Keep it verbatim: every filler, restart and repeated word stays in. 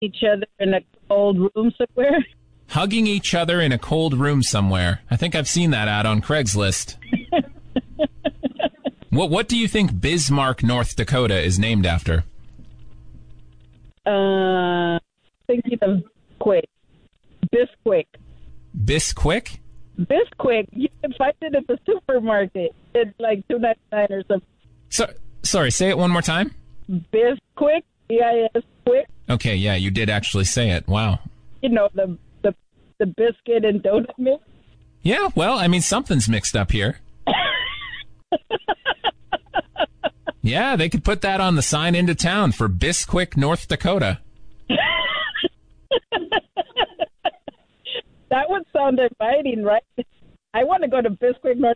each other in a cold room somewhere. Hugging each other in a cold room somewhere. I think I've seen that ad on Craigslist. What What do you think Bismarck, North Dakota is named after? Uh, thinking of Quick. Bisquick. Bisquick? Bisquick. You can find it at the supermarket. It's like two ninety-nine or something. So, sorry, say it one more time. Bisquick. B I S Quick. Okay, yeah, you did actually say it. Wow. You know, the, the, the biscuit and donut mix. Yeah, well, I mean, something's mixed up here. Yeah, they could put that on the sign into town for Bisquick, North Dakota. That would sound inviting, right? I want to go to Bisquick, North